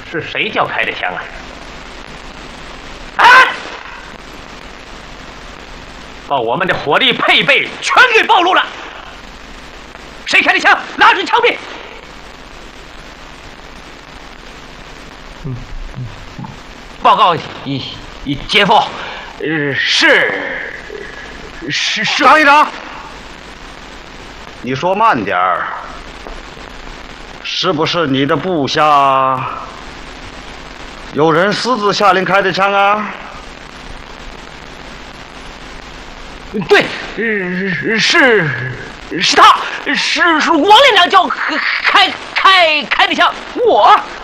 是谁叫开的枪啊？啊！把我们的火力配备全给暴露了！谁开的枪？拿出枪毙！报告姐夫，是张营长，你说慢点儿。是不是你的部下有人私自下令开的枪啊？ 对，是他，是王连长叫开的枪，我